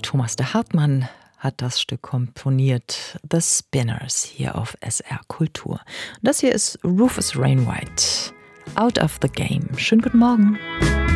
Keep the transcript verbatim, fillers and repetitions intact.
Thomas de Hartmann hat das Stück komponiert, The Spinners, hier auf S R Kultur. Und das hier ist Rufus Wainwright, Out of the Game. Schönen guten Morgen.